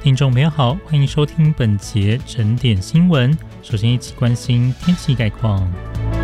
听众朋友好，欢迎收听本节整点新闻。首先一起关心天气概况。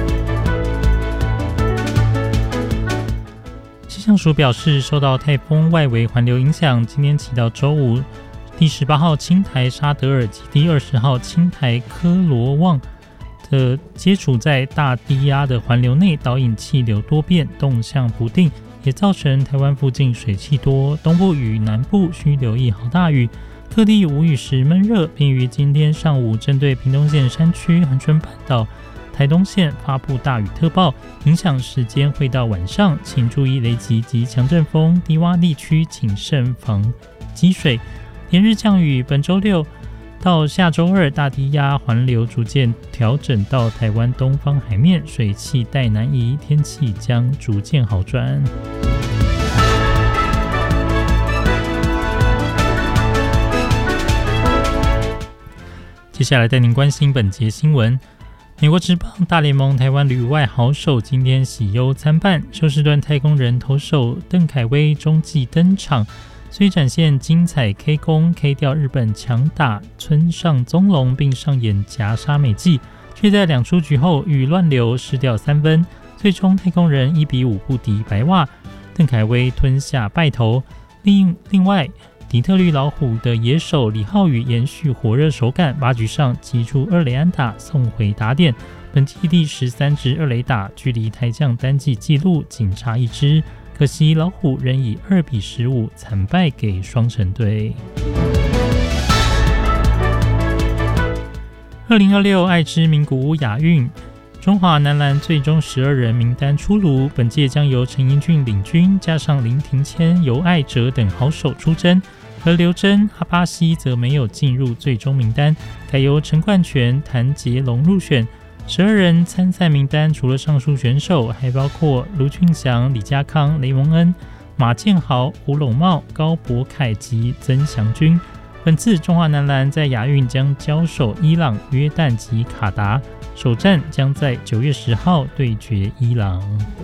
气象署表示，受到台风外围环流影响，今天起到周五，第18号青台沙德尔及第20号青台科罗旺的接触在大低压的环流内，导引气流多变，动向不定，也造成台湾附近水汽多，东部与南部需留意豪大雨。各地无雨时闷热，并于今天上午针对屏东县山区、恒春半岛、台东县发布大雨特报，影响时间会到晚上，请注意雷击及强阵风，低洼地区请慎防积水。连日降雨，本周六到下周二，大低压环流逐渐调整到台湾东方海面，水汽带南移，天气将逐渐好转。接下来带您关心本节新闻。美国职棒大联盟台湾旅外好手今天喜忧参半，休斯顿太空人投手邓凯威中继登场，虽展现精彩 K 攻 K 掉日本强打村上宗隆，并上演夹杀美技，却在2出局后遇乱流失掉3分，最终太空人1-5不敌白袜，邓凯威吞下败投。另外底特律老虎的野手李浩宇延续火热手感，8局上击出2垒安打送回打点，本季第13支2垒打，距离台将单季纪录仅差1支，可惜老虎仍以2-15惨败给双城队。2026爱知名古屋亚运中华男篮最终12人名单出炉，本届将由陈英俊领军，加上林庭谦、尤爱哲等好手出征，而刘真、哈巴西则没有进入最终名单，改由陈冠全、谭杰龙入选。12人参赛名单除了上述选手，还包括卢俊祥、李家康、雷蒙恩、马建豪、胡龙茂、高博凯及曾祥军。本次中华男篮在亚运将交手伊朗、约旦及卡达，首战将在9月10号对决伊朗。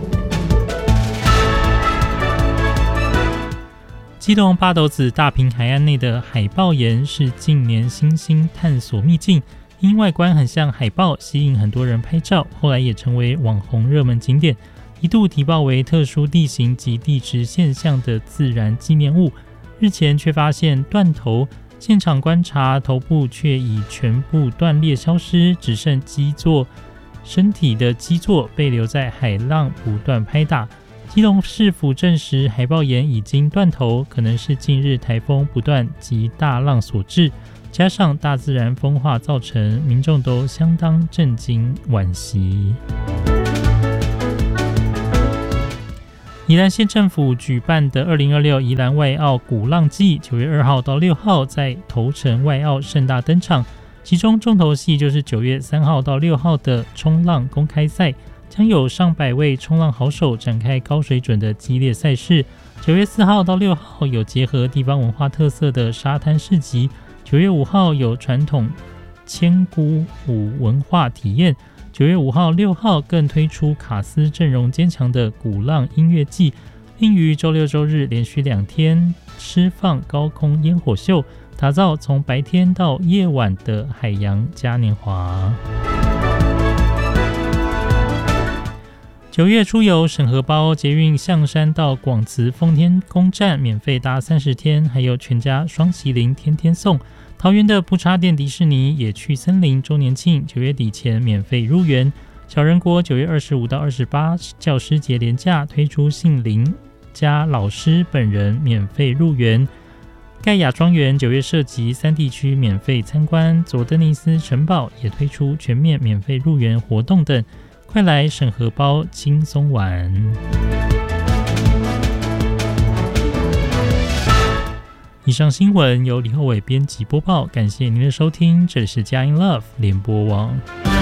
基隆八斗子大坪海岸内的海豹岩是近年新兴探索秘境，因外观很像海豹，吸引很多人拍照，后来也成为网红热门景点，一度提报为特殊地形及地质现象的自然纪念物。日前却发现断头，现场观察头部却已全部断裂消失，只剩身体的基座被留在海浪不断拍打。基隆市府证实海豹岩已经断头，可能是近日台风不断及大浪所致，加上大自然风化造成，民众都相当震惊惋惜。宜兰县政府举办的2026宜兰外澳鼓浪季9月2号到6号在头城外澳盛大登场，其中重头戏就是9月3号到6号的冲浪公开赛，将有上百位冲浪好手展开高水准的激烈赛事。9月4号到6号有结合地方文化特色的沙滩市集，9月5号有传统千鼓舞文化体验，9月5号、6号更推出卡司阵容坚强的鼓浪音乐季，并于周六周日连续2天释放高空烟火秀，打造从白天到夜晚的海洋嘉年华。9月出游审核包，捷运象山到广慈奉天宫站免费搭30天，还有全家双麒麟天天送。桃园的不插电迪士尼野趣森林周年庆9月底前免费入园。小人国9月25到28教师节连假推出姓林加老师本人免费入园。盖亚庄园9月设籍3地区免费参观，佐登尼斯城堡也推出全面免费入园活动等，快来审核包轻松玩。以上新闻由李厚伟编辑播报，感谢您的收听，这里是佳音 Love 联播网。